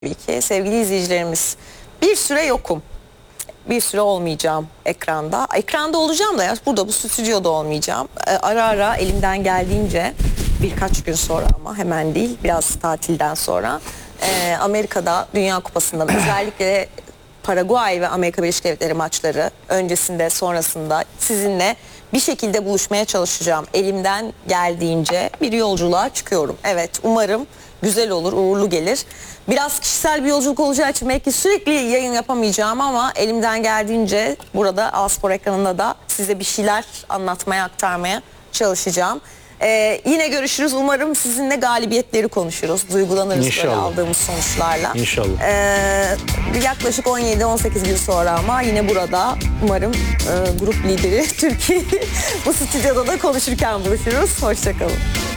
Tabii ki sevgili izleyicilerimiz, bir süre yokum. Bir süre olmayacağım ekranda. Ekranda olacağım da ya burada bu stüdyoda olmayacağım. Ara ara elimden geldiğince birkaç gün sonra ama hemen değil biraz tatilden sonra Amerika'da Dünya Kupası'ndan özellikle Paraguay ve Amerika Birleşik Devletleri maçları öncesinde sonrasında sizinle bir şekilde buluşmaya çalışacağım. Elimden geldiğince bir yolculuğa çıkıyorum. Evet, umarım güzel olur, uğurlu gelir. Biraz kişisel bir yolculuk olacağı için belki sürekli yayın yapamayacağım ama elimden geldiğince burada A-Spor ekranında da size bir şeyler anlatmaya, aktarmaya çalışacağım. Yine görüşürüz. Umarım sizinle galibiyetleri konuşuruz. Duygulanırız böyle aldığımız sonuçlarla. İnşallah. Yaklaşık 17-18 gün sonra ama yine burada umarım grup lideri Türkiye bu stüdyoda da konuşurken buluşuruz. Hoşçakalın.